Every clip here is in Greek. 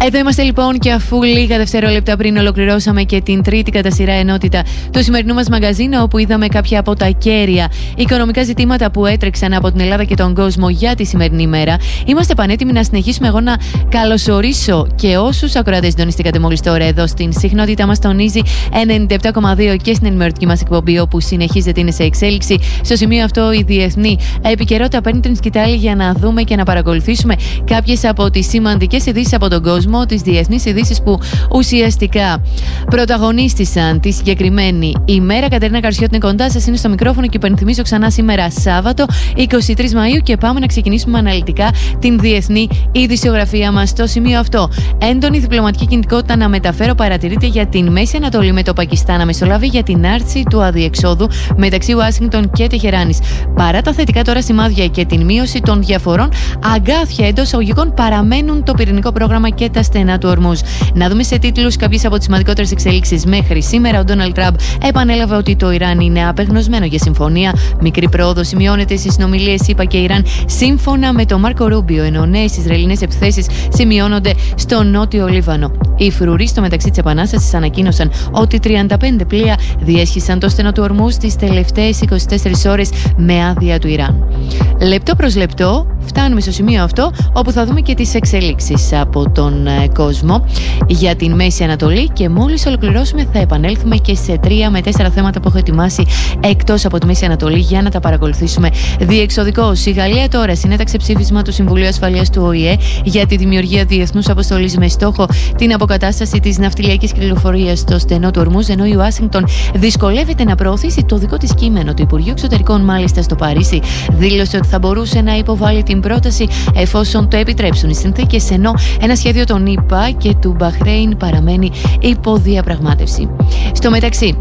Εδώ είμαστε λοιπόν και αφού λίγα δευτερόλεπτα πριν ολοκληρώσαμε και την τρίτη κατά σειρά ενότητα του σημερινού μας μαγαζίνου, όπου είδαμε κάποια από τα κέρια οικονομικά ζητήματα που έτρεξαν από την Ελλάδα και τον κόσμο για τη σημερινή ημέρα, είμαστε πανέτοιμοι να συνεχίσουμε. Εγώ να καλωσορίσω και όσους ακροατές συντονιστήκατε μόλις τώρα εδώ στην συχνότητά μας τον Easy 97,2 και στην ενημερωτική μας εκπομπή, όπου συνεχίζεται, είναι σε εξέλιξη. Στο σημείο αυτό η διεθνή επικαιρότητα παίρνει την σκητάλη για να δούμε και να παρακολουθήσουμε κάποιες από τις σημαντικές ειδήσεις από τον κόσμο, τις διεθνείς ειδήσεις που ουσιαστικά πρωταγωνίστησαν τη συγκεκριμένη ημέρα. Κατερίνα Καρσιώτη είναι κοντά σας, είναι στο μικρόφωνο και υπενθυμίζω ξανά σήμερα Σάββατο 23 Μαΐου και πάμε να ξεκινήσουμε αναλυτικά την διεθνή ειδησιογραφία μας. Στο σημείο αυτό, έντονη διπλωματική κινητικότητα να μεταφέρω παρατηρείται για την Μέση Ανατολή, με το Πακιστάν να μεσολαβεί για την άρση του αδιεξόδου μεταξύ Ουάσιγκτον και Τεχεράνης. Παρά τα θετικά τώρα σημάδια και την μείωση των διαφορών, αγκάθια εντός εισαγωγικών παραμένουν το πυρηνικό πρόγραμμα και τα στενά του Ορμούζ. Να δούμε σε τίτλους κάποιες από τις σημαντικότερες εξελίξεις μέχρι σήμερα. Ο Ντόναλντ Τραμπ επανέλαβε ότι το Ιράν είναι απεγνωσμένο για συμφωνία. Μικρή πρόοδο σημειώνεται στις συνομιλίες ΗΠΑ και Ιράν, σύμφωνα με τον Μάρκο Ρούμπιο, ενώ νέες ισραηλινές επιθέσεις σημειώνονται στο νότιο Λίβανο. Οι φρουροί στο μεταξύ της Επανάστασης ανακοίνωσαν ότι 35 πλοία διέσχισαν το στενό του Ορμούζ τις τελευταίες 24 ώρες με άδεια του Ιράν. Λεπτό προς λεπτό φτάνουμε στο σημείο αυτό, όπου θα δούμε και τις εξελίξεις από τον κόσμο για την Μέση Ανατολή, και μόλις ολοκληρώσουμε θα επανέλθουμε και σε 3 με 4 θέματα που έχω ετοιμάσει εκτός από τη Μέση Ανατολή για να τα παρακολουθήσουμε διεξοδικώς. Η Γαλλία τώρα συνέταξε ψήφισμα του Συμβουλίου Ασφαλείας του ΟΗΕ για τη δημιουργία διεθνούς αποστολής με στόχο την αποκατάσταση της ναυτιλιακής κυκλοφορίας στο στενό του Ορμούζ, ενώ η Ουάσιγκτον δυσκολεύεται να προωθήσει το δικό της κείμενο. Το Υπουργείο Εξωτερικών, μάλιστα, στο Παρίσι δήλωσε ότι θα μπορούσε να υποβάλει την πρόταση εφόσον το επιτρέψουν οι συνθήκες, ενώ ένα σχέδιο των ΗΠΑ και του Μπαχρέιν παραμένει υπό διαπραγμάτευση. Στο μεταξύ,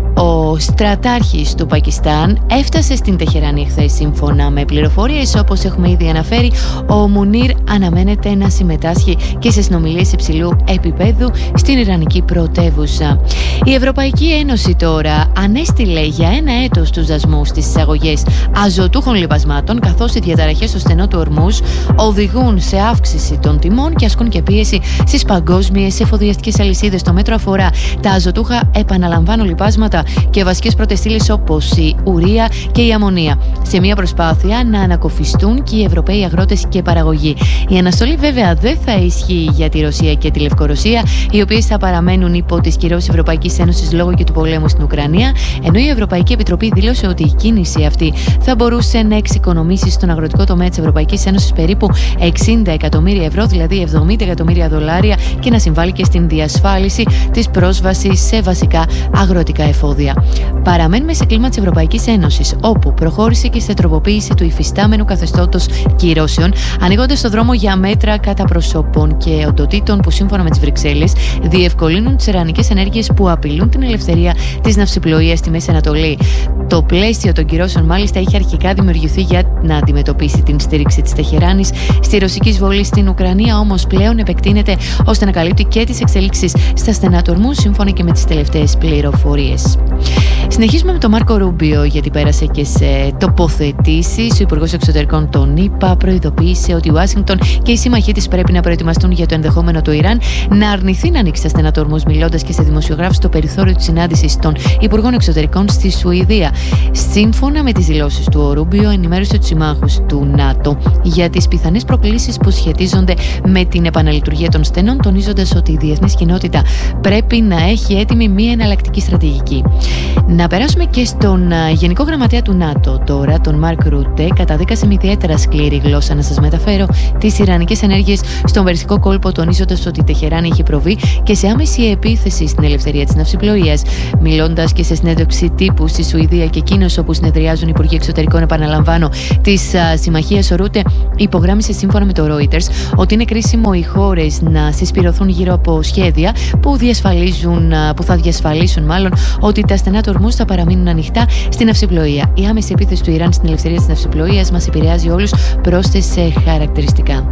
ο στρατάρχης του Πακιστάν έφτασε στην Τεχεράνη χθες. Σύμφωνα με πληροφορίες, όπως έχουμε ήδη αναφέρει, ο Μουνίρ αναμένεται να συμμετάσχει και σε συνομιλίες υψηλού επίπεδου στην Ιρανική πρωτεύουσα. Η Ευρωπαϊκή Ένωση τώρα ανέστηλε για ένα έτος τους δασμούς στις εισαγωγές αζωτούχων λιπασμάτων, καθώς οι διαταραχές στο στενό του Ορμούζ οδηγούν σε αύξηση των τιμών και ασκούν και πίεση στις παγκόσμιες εφοδιαστικές αλυσίδες. Το μέτρο αφορά τα αζωτούχα, επαναλαμβάνω, λιπάσματα και βασικές πρωτεστήλες όπως η ουρία και η αμμονία, σε μια προσπάθεια να ανακοφιστούν και οι Ευρωπαίοι αγρότες και παραγωγοί. Η αναστολή βέβαια δεν θα ισχύει για τη Ρωσία και τη Λευκορωσία, οι οποίες θα παραμένουν υπό τις κυρώσεις Ευρωπαϊκής Ένωσης λόγω και του πολέμου στην Ουκρανία, ενώ η Ευρωπαϊκή Επιτροπή δήλωσε ότι η κίνηση αυτή θα μπορούσε να εξοικονομήσει στον αγροτικό τομέα της Ευρωπαϊκής Ένωσης περίπου 60 εκατομμύρια ευρώ, δηλαδή 70 εκατομμύρια δολάρια, και να συμβάλλει και στην διασφάλιση της πρόσβασης σε βασικά αγροτικά εφόδια. Παραμένουμε σε κλίμα της Ευρωπαϊκής Ένωσης, όπου προχώρησε και σε τροποποίηση του υφιστάμενου καθεστώτος κυρώσεων, ανοίγοντας το δρόμο για μέτρα κατά προσώπων και οντοτήτων που, σύμφωνα με τις Βρυξέλλες, διευκολύνουν τις ιρανικές ενέργειες που απειλούν την ελευθερία της ναυσιπλοείας στη Μέση Ανατολή. Το πλαίσιο των κυρώσεων, μάλιστα, είχε αρχικά δημιουργηθεί για να αντιμετωπίσει την στήριξη της Τεχεράνης στη ρωσική εισβολή στην Ουκρανία, όμως πλέον επεκτείνεται ώστε να καλύπτει και τις εξελίξεις στα στενά του Ορμούζ, σύμφωνα και με τις τελευταίες πληροφορίες. Συνεχίζουμε με τον Μάρκο Ρούμπιο, γιατί πέρασε και σε τοποθετήσεις. Ο Υπουργός Εξωτερικών των ΗΠΑ προειδοποίησε ότι η Ουάσιγκτον και οι σύμμαχοί της πρέπει να προετοιμαστούν για το ενδεχόμενο του Ιράν να αρνηθεί να ανοίξει τα στενά του Ορμούζ, μιλώντας και σε δημοσιογράφους στο περιθώριο της συνάντησης των Υπουργών Εξωτερικών στη Σουηδία. Σύμφωνα με τις δηλώσεις του, ο Ρούμπιο ενημέρωσε τους συμμάχους του ΝΑΤΟ για τις πιθανές προκλήσεις που σχετίζονται με την επαναλειτουργία των στενών, τονίζοντας ότι η διεθνής κοινότητα πρέπει να έχει έτοιμη μια εναλλακτική στρατηγική. Να περάσουμε και στον Γενικό Γραμματέα του ΝΑΤΟ τώρα, τον Μάρκ Ρούτε. Καταδίκασε με ιδιαίτερα σκληρή γλώσσα, να σας μεταφέρω, τις ιρανικές ενέργειες στον Περσικό κόλπο, τονίζοντας ότι η Τεχεράνη έχει προβεί και σε άμεση επίθεση στην ελευθερία της ναυσιπλοείας. Μιλώντας και σε συνέντευξη τύπου στη Σουηδία και εκείνος όπου συνεδριάζουν οι Υπουργοί Εξωτερικών, επαναλαμβάνω, της συμμαχίας, ο Ρούτε υπογράμμισε, σύμφωνα με το Reuters, ότι είναι κρίσιμο οι χώρες να συσπηρωθούν γύρω από σχέδια που θα διασφαλίσουν μάλλον ότι τα στενά του Ορμούζ θα παραμείνουν ανοιχτά στην ναυσιπλοεία. Η άμεση επίθεση του Ιράν στην ελευθερία της ναυσιπλοείας μας επηρεάζει όλους, πρόσθεσε χαρακτηριστικά.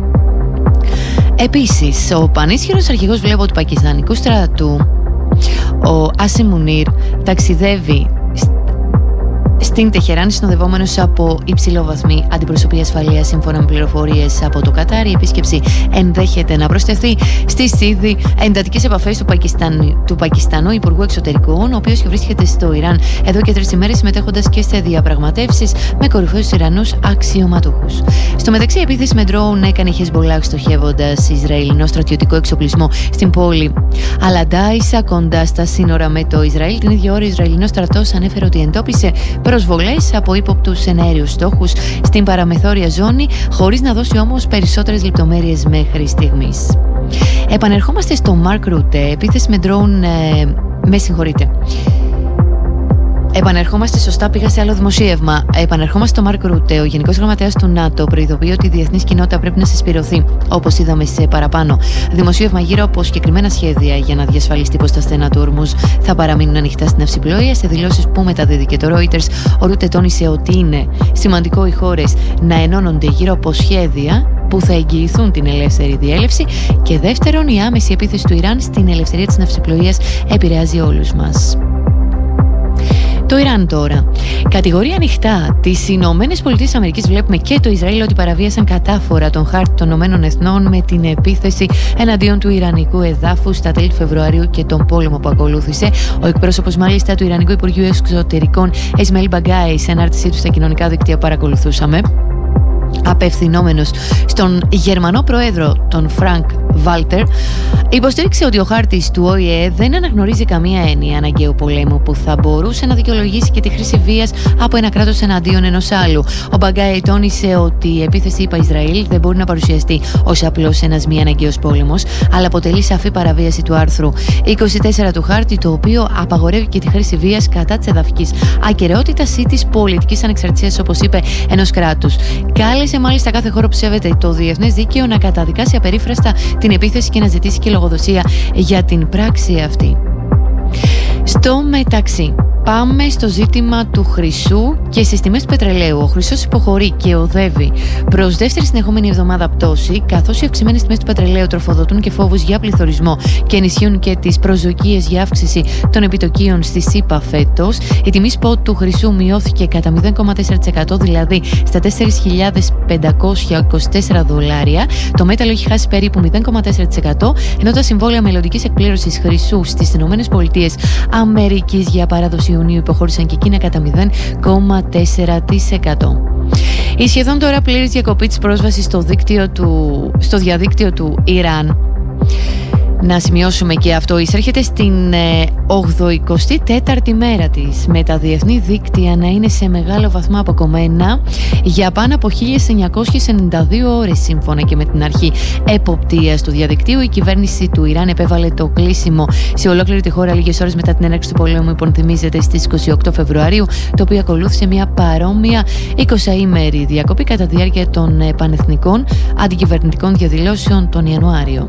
Επίσης, ο πανίσχυρος αρχηγός, βλέπω, του πακιστανικού στρατού, ο Ασίμ Μουνίρ, ταξιδεύει στην Τεχεράνη, συνοδευόμενος από υψηλόβαθμη αντιπροσωπεία ασφαλείας. Σύμφωνα με πληροφορίες από το Κατάρ, η επίσκεψη ενδέχεται να προσθεθεί στις ήδη εντατικές επαφές του Πακιστανού Υπουργού Εξωτερικών, ο οποίος και βρίσκεται στο Ιράν εδώ και 3 ημέρες, συμμετέχοντας και σε διαπραγματεύσεις με κορυφαίους Ιρανούς αξιωματούχους. Στο μεταξύ, η επίθεση με ντρόουν έκανε η Χεσμπολάχ, στοχεύοντας Ισραηλινό στρατιωτικό εξοπλισμό στην πόλη Αλαντάισα, κοντά στα σύνορα με το Ισραήλ. Την ίδια ώρα, ο Ισραηλινός στρατός ανέφερε ότι εντόπισε προσβολές από ύποπτους εναέριους στόχους στην παραμεθόρια ζώνη, χωρίς να δώσει όμως περισσότερες λεπτομέρειες μέχρι στιγμής. Επανερχόμαστε στο Μαρκ Ρούτε, επίθεση με ντρόουν. Επανερχόμαστε, σωστά πήγα σε άλλο δημοσίευμα. Επανερχόμαστε στο Μαρκ Ρούτε. Ο Γενικός Γραμματέας του ΝΑΤΟ προειδοποιεί ότι η διεθνής κοινότητα πρέπει να συσπηρωθεί, όπως είδαμε σε παραπάνω δημοσίευμα, γύρω από συγκεκριμένα σχέδια για να διασφαλιστεί πως τα στενά του ορμούς θα παραμείνουν ανοιχτά στην ναυσιπλοεία. Σε δηλώσεις που μεταδίδει και το Reuters, ο Ρούτε τόνισε ότι είναι σημαντικό οι χώρες να ενώνονται γύρω από σχέδια που θα εγγυηθούν την ελεύθερη διέλευση, και δεύτερον, η άμεση επίθεση του Ιράν στην ελευθερία της ναυσιπλοείας επηρεάζει όλους μας. Το Ιράν τώρα. Κατηγορεί ανοιχτά τις Ηνωμένες Πολιτείες Αμερικής, βλέπουμε, και το Ισραήλ ότι παραβίασαν κατάφορα τον χάρτη των Ηνωμένων Εθνών με την επίθεση εναντίον του Ιρανικού εδάφους στα τέλη του Φεβρουαρίου και τον πόλεμο που ακολούθησε. Ο εκπρόσωπος μάλιστα του Ιρανικού Υπουργείου Εξωτερικών, Ισμαήλ Μπαγκάι, σε ανάρτησή του στα κοινωνικά δίκτυα παρακολουθούσαμε, απευθυνόμενος στον Γερμανό Πρόεδρο, τον Φρανκ Βάλτερ, υποστήριξε ότι ο χάρτης του ΟΗΕ δεν αναγνωρίζει καμία έννοια αναγκαίου πολέμου που θα μπορούσε να δικαιολογήσει και τη χρήση βίας από ένα κράτος εναντίον ενός άλλου. Ο Μπαγκάι τόνισε ότι η επίθεση ΙΠΑ-Ισραήλ δεν μπορεί να παρουσιαστεί ως απλώς ένας μη αναγκαίος πόλεμος, αλλά αποτελεί σαφή παραβίαση του άρθρου 24 του χάρτη, το οποίο απαγορεύει και τη χρήση βίας κατά της εδαφικής ακεραιότητας ή της πολιτικής ανεξαρτησίας, όπως είπε, ενός κράτους. Κάλεσε μάλιστα κάθε χώρο που σέβεται το διεθνές δίκαιο να καταδικάσει απερίφραστα την επίθεση και να ζητήσει και λογοδοσία για την πράξη αυτή. Στο μεταξύ, πάμε στο ζήτημα του χρυσού και στις τιμές του πετρελαίου. Ο χρυσός υποχωρεί και οδεύει προς δεύτερη συνεχόμενη εβδομάδα πτώση, καθώς οι αυξημένες τιμές του πετρελαίου τροφοδοτούν και φόβους για πληθωρισμό και ενισχύουν και τις προσδοκίες για αύξηση των επιτοκίων στη ΣΥΠΑ φέτος. Η τιμή σποτ του χρυσού μειώθηκε κατά 0,4%, δηλαδή στα $4.524. Το μέταλλο έχει χάσει περίπου 0,4%, ενώ τα συμβόλαια μελλοντικής εκπλήρωσης χρυσού στις ΗΠΑ για παράδοση Ιουνίου υποχώρησαν και εκείνα κατά 0,4%. Η σχεδόν τώρα πλήρης διακοπή της πρόσβασης στο διαδίκτυο του Ιράν, να σημειώσουμε και αυτό, εισέρχεται στην 84η μέρα της, με τα διεθνή δίκτυα να είναι σε μεγάλο βαθμό αποκομμένα για πάνω από 1992 ώρες. Σύμφωνα και με την αρχή εποπτείας του διαδικτύου, η κυβέρνηση του Ιράν επέβαλε το κλείσιμο σε ολόκληρη τη χώρα λίγες ώρες μετά την έναρξη του πολέμου, υπενθυμίζεται, στις 28 Φεβρουαρίου, το οποίο ακολούθησε μια παρόμοια 20ημερη διακοπή κατά τη διάρκεια των πανεθνικών αντικυβερνητικών διαδηλώσεων τον Ιανουάριο.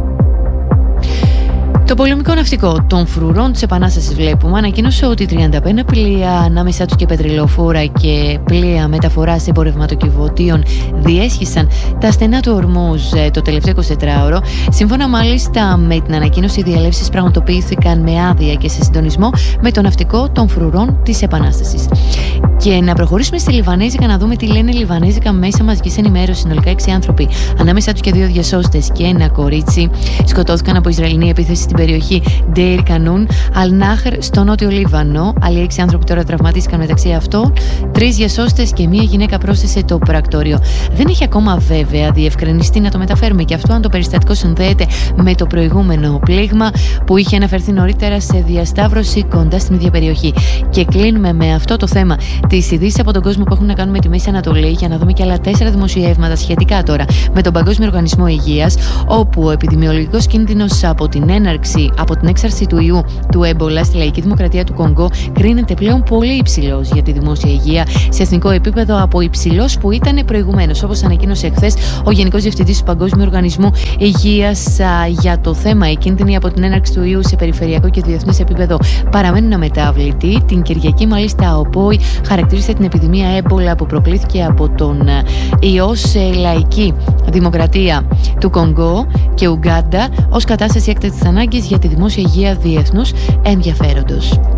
Το πολεμικό ναυτικό των φρουρών της Επανάστασης, βλέπουμε, ανακοίνωσε ότι 35 πλοία, ανάμεσά τους και πετρελαιοφόρα και πλοία μεταφοράς εμπορευματοκιβωτίων, διέσχισαν τα στενά του Ορμούζ το τελευταίο 24ωρο. Σύμφωνα μάλιστα με την ανακοίνωση, οι διελεύσεις πραγματοποιήθηκαν με άδεια και σε συντονισμό με το ναυτικό των φρουρών της Επανάστασης. Και να προχωρήσουμε στη Λιβανέζικα, να δούμε τι λένε Λιβανέζικα μέσα μαζικής ενημέρωσης. Συνολικά 6 άνθρωποι, ανάμεσά τους και 2 διασώστες και ένα κορίτσι, σκοτώθηκαν από Ισραηλινή επίθεση στην περιοχή Ντέιρ Κανούν, Αλ-Νάχρ, στο νότιο Λίβανο. Άλλοι 6 άνθρωποι τώρα τραυματίστηκαν, μεταξύ αυτών 3 διασώστες και μία γυναίκα, πρόσθεσε το πρακτόριο. Δεν έχει ακόμα βέβαια διευκρινιστεί, να το μεταφέρουμε και αυτό, αν το περιστατικό συνδέεται με το προηγούμενο πλήγμα που είχε αναφερθεί νωρίτερα σε διασταύρωση κοντά στην ίδια περιοχή. Και κλείνουμε με αυτό το θέμα, τις ειδήσεις από τον κόσμο που έχουν να κάνουν με τη Μέση Ανατολή, για να δούμε και άλλα 4 δημοσιεύματα σχετικά τώρα με τον Παγκόσμιο Οργανισμό Υγείας, όπου ο επιδημιολογικός κίνδυνος από την έξαρση του ιού του έμπολα στη Λαϊκή Δημοκρατία του Κονγκό κρίνεται πλέον πολύ υψηλός για τη δημόσια υγεία σε εθνικό επίπεδο από υψηλός που ήταν προηγουμένως, όπως ανακοίνωσε χθες ο Γενικός Διευθυντής του Παγκόσμιου Οργανισμού Υγείας για το θέμα. Οι κίνδυνοι από την έναρξη του ιού σε περιφερειακό και διεθνές επίπεδο παραμένουν αμετάβλητοι. Την Κυριακή, μάλιστα, ο ΠΟΗ χαρακτήρισε την επιδημία έμπολα που προκλήθηκε από τον ιό σε Λαϊκή Δημοκρατία του Κονγκό και Ουγκάντα ως κατάσταση έκτακτης ανάγκης για τη δημόσια υγεία διεθνούς ενδιαφέροντος.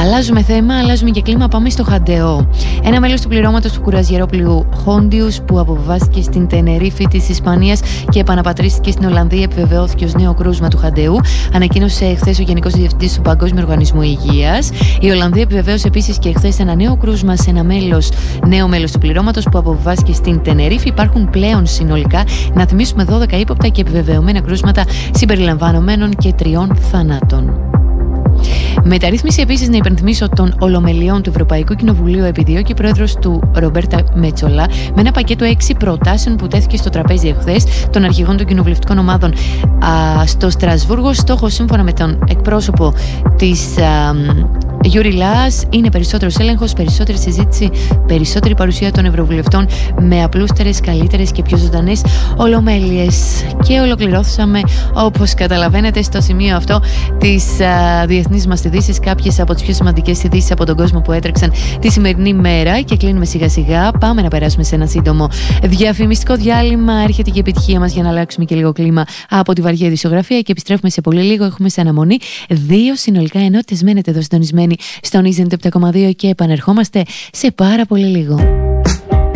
Αλλάζουμε θέμα, αλλάζουμε και κλίμα. Πάμε στο Χαντεό. Ένα μέλος του πληρώματος του κουραζιερόπλοιου Χόντιους που αποβιβάστηκε στην Τενερίφη της Ισπανίας και επαναπατρίστηκε στην Ολλανδία επιβεβαιώθηκε ως νέο κρούσμα του Χαντεού. Ανακοίνωσε χθες ο Γενικός Διευθυντής του Παγκόσμιου Οργανισμού Υγείας. Η Ολλανδία επιβεβαίωσε επίσης και χθες ένα νέο κρούσμα σε ένα νέο μέλος του πληρώματος που αποβιβάστηκε στην Τενερίφη. Υπάρχουν πλέον συνολικά, να θυμίσουμε, 12 ύποπτα και επιβεβαιωμένα κρούσματα συμπεριλαμβανομένων και 3 θανάτων. Μεταρρύθμιση επίσης, να υπενθυμίσω, των Ολομελιών του Ευρωπαϊκού Κοινοβουλίου επιδιώκει ο πρόεδρος του Ρομπέρτα Μετσολά με ένα πακέτο 6 προτάσεων που τέθηκε στο τραπέζι εχθές των αρχηγών των κοινοβουλευτικών ομάδων στο Στρασβούργο. Στόχος, σύμφωνα με τον εκπρόσωπο της Γιούρι Λάς, είναι περισσότερος έλεγχος, περισσότερη συζήτηση, περισσότερη παρουσία των ευρωβουλευτών με απλούστερες, καλύτερες και πιο ζωντανές ολομέλειες. Και ολοκληρώσαμε, όπως καταλαβαίνετε, στο σημείο αυτό τις διεθνείς μας ειδήσεις, κάποιες από τις πιο σημαντικές ειδήσεις από τον κόσμο που έτρεξαν τη σημερινή μέρα. Και κλείνουμε σιγά σιγά. Πάμε να περάσουμε σε ένα σύντομο διαφημιστικό διάλειμμα. Έρχεται και η επιτυχία μας για να αλλάξουμε και λίγο κλίμα από τη βαριά ειδησιογραφία και επιστρέφουμε σε πολύ λίγο. Έχουμε σε αναμονή 2 συνολικά ενότητες. Μένετε εδώ συντονισμένοι στον Ίζεντ 7,2 και επανερχόμαστε σε πάρα πολύ λίγο.